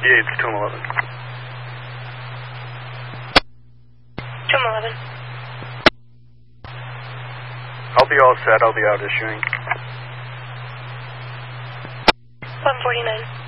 it's 211. 211. I'll be all set. I'll be out issuing. 149.